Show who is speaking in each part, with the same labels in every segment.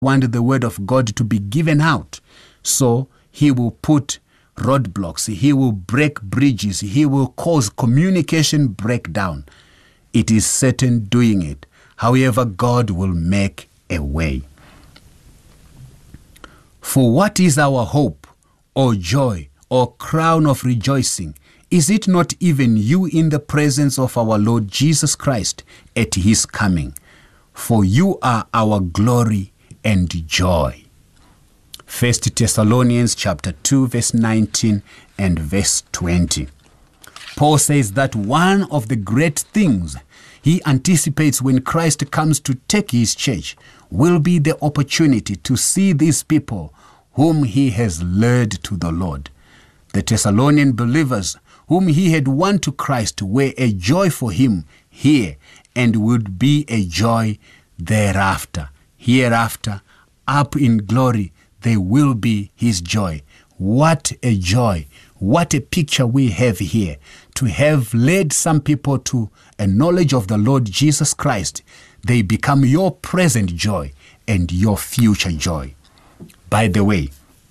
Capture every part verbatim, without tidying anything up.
Speaker 1: want the word of God to be given out. So he will put roadblocks. He will break bridges. He will cause communication breakdown. It is Satan doing it. However, God will make a way. For what is our hope or joy or crown of rejoicing? Is it not even you in the presence of our Lord Jesus Christ at his coming? For you are our glory and joy. First Thessalonians chapter two, verse nineteen and verse twenty. Paul says that one of the great things he anticipates when Christ comes to take his church will be the opportunity to see these people whom he has led to the Lord. The Thessalonian believers whom he had won to Christ were a joy for him here and would be a joy thereafter. Hereafter, up in glory, they will be his joy. What a joy. What a picture we have here. To have led some people to a knowledge of the Lord Jesus Christ, they become your present joy and your future joy. By the way,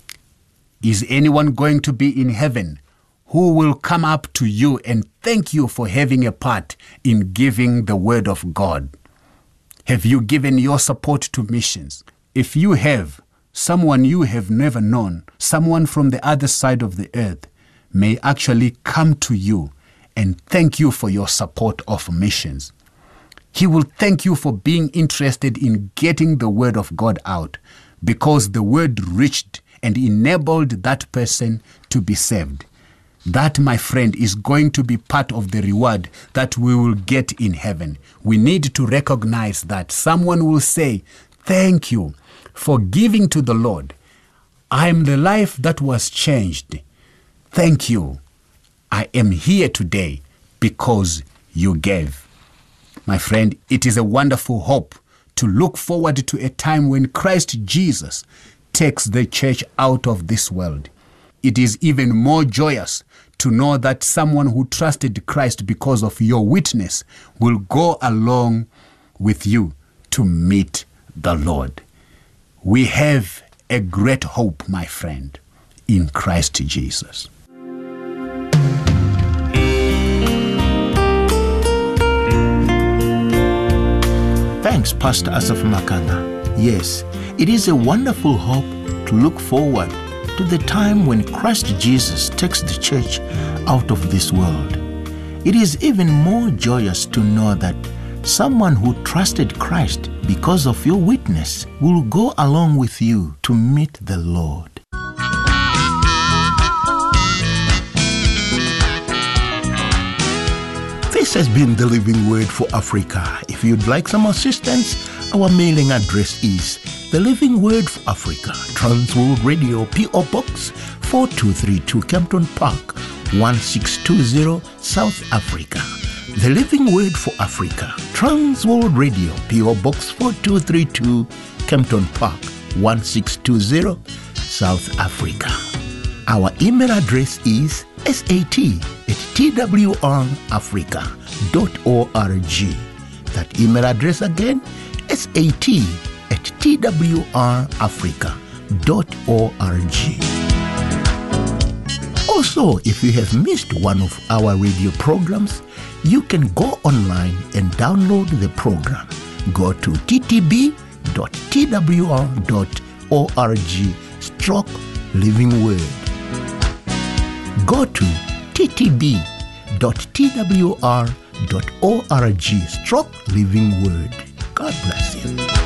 Speaker 1: is anyone going to be in heaven who will come up to you and thank you for having a part in giving the word of God? Have you given your support to missions? If you have, someone you have never known, someone from the other side of the earth, may actually come to you and thank you for your support of missions. He will thank you for being interested in getting the word of God out, because the word reached and enabled that person to be saved. That, my friend, is going to be part of the reward that we will get in heaven. We need to recognize that. Someone will say, thank you for giving to the Lord. I am the life that was changed. Thank you. I am here today because you gave. My friend, it is a wonderful hope to look forward to a time when Christ Jesus takes the church out of this world. It is even more joyous to know that someone who trusted Christ because of your witness will go along with you to meet the Lord. We have a great hope, my friend, in Christ Jesus.
Speaker 2: Thanks, Pastor Asaph Makanga. Yes, it is a wonderful hope to look forward to the time when Christ Jesus takes the church out of this world. It is even more joyous to know that someone who trusted Christ because of your witness will go along with you to meet the Lord. This has been the Living Word for Africa. If you'd like some assistance, our mailing address is The Living Word for Africa, Transworld Radio, P O Box four two three two, Kempton Park, one six two zero, South Africa. The Living Word for Africa, Transworld Radio, P O Box four two three two, Kempton Park, one six two zero, South Africa. Our email address is sat at t w r africa dot org. That email address again, sat at t w r africa dot org. Also, if you have missed one of our radio programs, you can go online and download the program. Go to t t b dot t w r dot org stroke Living Word. Go to t t b dot t w r dot org stroke Living Word. God bless you.